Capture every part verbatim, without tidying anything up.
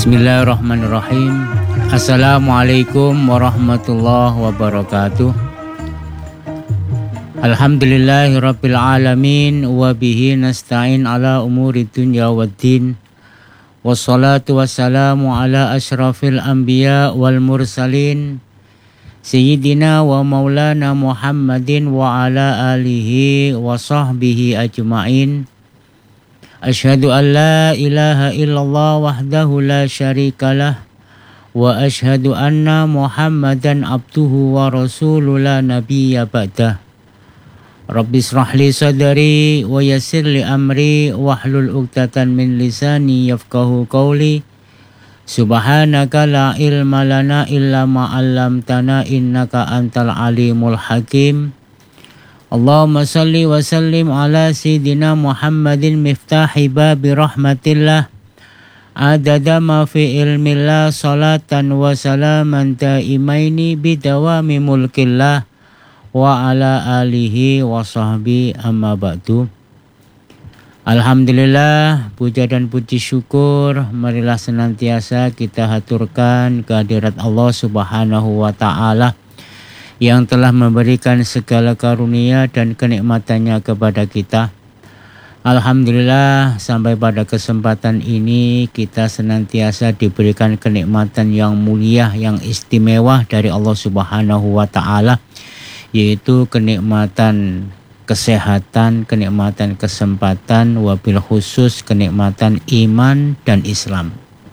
Bismillahirrahmanirrahim. Assalamualaikum warahmatullahi wabarakatuh. Alhamdulillahirabbil alamin wa bihi nasta'in ala umuri dunya waddin. Wassalatu wassalamu ala asyrafil anbiya wal mursalin Sayyidina wa maulana Muhammadin wa ala alihi wa sahbihi ajma'in. Asyhadu an la ilaha illallah wahdahu la syarikalah wa asyhadu anna Muhammadan abduhu wa rasuluhu la nabiyya ba'dah. Rabbi israh li sadri wa yassir li amri wahlul 'uqdatam min lisani yafqahu qawli. Subhanaka la ilma lana illa ma 'allamtana innaka antal alimul hakim. Allahumma salli wa sallim ala Sayyidina Muhammadin miftahi babi rahmatillah adada ma fi ilmillah salatan wa salaman taimaini bidawami mulkillah wa ala alihi wa sahbihi amma ba'du. Alhamdulillah, puja dan puji syukur marilah senantiasa kita haturkan kehadirat Allah Subhanahu wa ta'ala yang telah memberikan segala karunia dan kenikmatannya kepada kita. Alhamdulillah, sampai pada kesempatan ini kita senantiasa diberikan kenikmatan yang mulia, yang istimewa dari Allah Subhanahu wa ta'ala, yaitu kenikmatan kesehatan, kenikmatan kesempatan, wabil khusus kenikmatan iman dan Islam.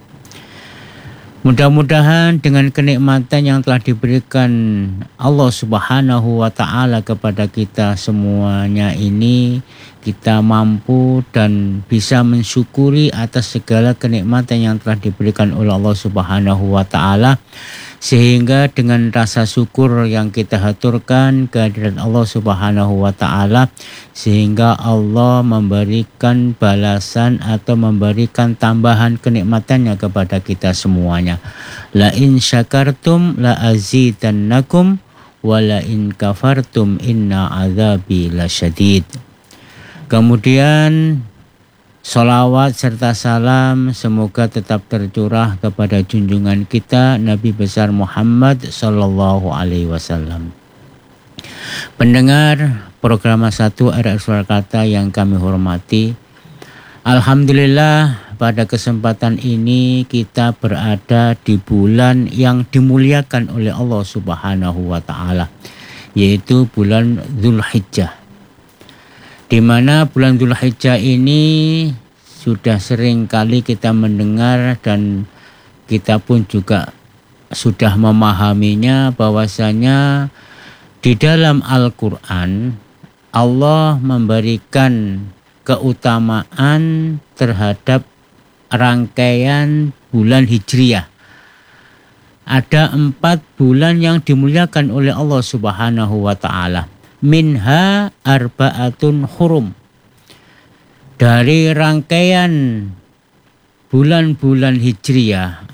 Mudah-mudahan dengan kenikmatan yang telah diberikan Allah Subhanahu wa ta'ala kepada kita semuanya ini, kita mampu dan bisa mensyukuri atas segala kenikmatan yang telah diberikan oleh Allah Subhanahu wa ta'ala, sehingga dengan rasa syukur yang kita haturkan kehadirat Allah Subhanahu wa ta'ala, sehingga Allah memberikan balasan atau memberikan tambahan kenikmatannya kepada kita semuanya. La in syakartum la azidannakum wa la in kafartum inna azabi lasyadid. Kemudian salawat serta salam semoga tetap tercurah kepada junjungan kita Nabi besar Muhammad sallallahu alaihi wasallam. Pendengar program satu R R Surakarta yang kami hormati, alhamdulillah pada kesempatan ini kita berada di bulan yang dimuliakan oleh Allah Subhanahu wa ta'ala, yaitu bulan Dzulhijjah. Di mana bulan Dzulhijjah ini sudah sering kali kita mendengar dan kita pun juga sudah memahaminya bahwasanya di dalam Al-Quran Allah memberikan keutamaan terhadap rangkaian bulan Hijriyah. Ada empat bulan yang dimuliakan oleh Allah Subhanahu wa ta'ala. Minha arba'atun hurum. Dari rangkaian bulan-bulan Hijriyah